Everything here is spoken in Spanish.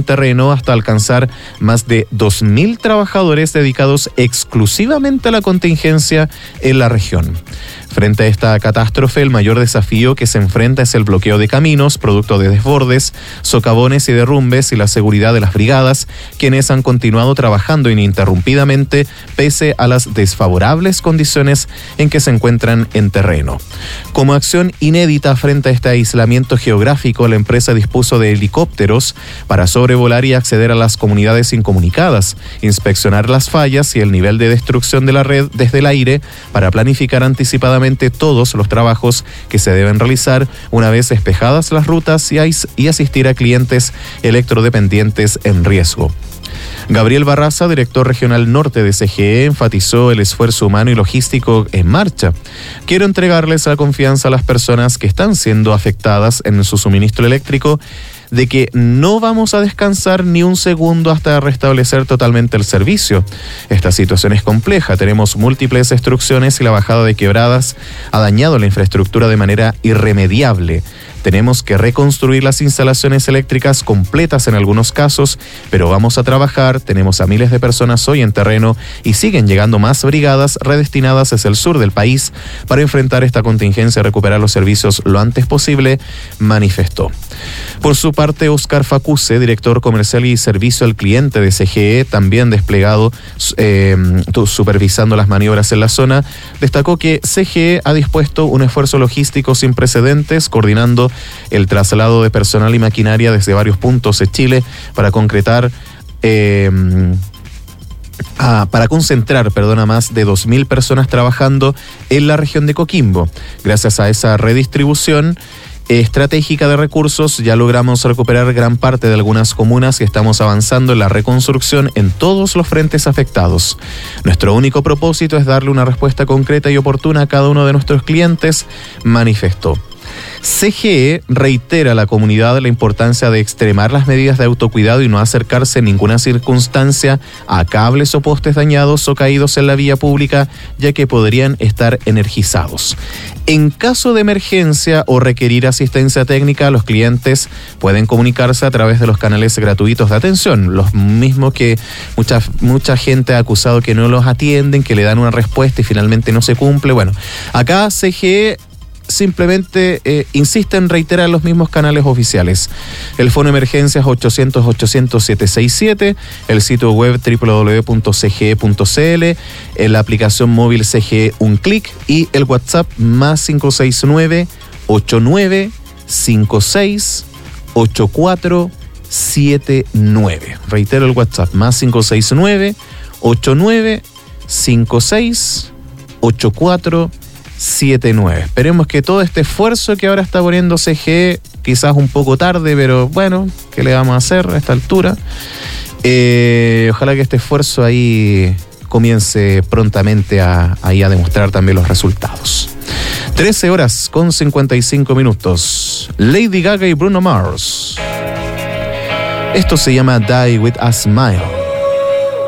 terreno hasta alcanzar más de 2.000 trabajadores dedicados exclusivamente a la contingencia en la región. Frente a esta catástrofe, el mayor desafío que se enfrenta es el bloqueo de caminos, producto de desbordes, socavones y derrumbes, y la seguridad de las brigadas, quienes han continuado trabajando ininterrumpidamente pese a las desfavorables condiciones en que se encuentran en terreno. Como acción inédita frente a este aislamiento geográfico, la empresa dispuso de helicópteros para sobrevolar y acceder a las comunidades incomunicadas, inspeccionar las fallas y el nivel de destrucción de la red desde el aire para planificar anticipadamente todos los trabajos que se deben realizar una vez despejadas las rutas y asistir a clientes electrodependientes en riesgo. Gabriel Barraza, director regional norte de CGE, enfatizó el esfuerzo humano y logístico en marcha. Quiero entregarles la confianza a las personas que están siendo afectadas en su suministro eléctrico de que no vamos a descansar ni un segundo hasta restablecer totalmente el servicio. Esta situación es compleja, tenemos múltiples destrucciones y la bajada de quebradas ha dañado la infraestructura de manera irremediable. Tenemos que reconstruir las instalaciones eléctricas completas en algunos casos, pero vamos a trabajar. Tenemos a miles de personas hoy en terreno y siguen llegando más brigadas redestinadas hacia el sur del país para enfrentar esta contingencia y recuperar los servicios lo antes posible, manifestó. Por su parte, Óscar Facuse, director comercial y servicio al cliente de CGE, también desplegado supervisando las maniobras en la zona, destacó que CGE ha dispuesto un esfuerzo logístico sin precedentes, coordinando el traslado de personal y maquinaria desde varios puntos de Chile para concentrar más de 2.000 personas trabajando en la región de Coquimbo. Gracias a esa redistribución estratégica de recursos, ya logramos recuperar gran parte de algunas comunas y estamos avanzando en la reconstrucción en todos los frentes afectados. Nuestro único propósito es darle una respuesta concreta y oportuna a cada uno de nuestros clientes, manifestó. CGE reitera a la comunidad la importancia de extremar las medidas de autocuidado y no acercarse en ninguna circunstancia a cables o postes dañados o caídos en la vía pública, ya que podrían estar energizados. En caso de emergencia o requerir asistencia técnica, los clientes pueden comunicarse a través de los canales gratuitos de atención, los mismos que mucha gente ha acusado que no los atienden, que le dan una respuesta y finalmente no se cumple. Bueno, acá CGE simplemente insiste en reiterar los mismos canales oficiales. El fono emergencias 800-800-767, el sitio web www.cge.cl, la aplicación móvil CGE Un Clic y el WhatsApp más 569-8956-8479. Reitero el WhatsApp, más 569-8956-8479. Esperemos que todo este esfuerzo que ahora está poniendo CGE, quizás un poco tarde, pero bueno, ¿qué le vamos a hacer a esta altura? Ojalá que este esfuerzo ahí comience prontamente a demostrar también los resultados. 13:55. Lady Gaga y Bruno Mars. Esto se llama Die With a Smile.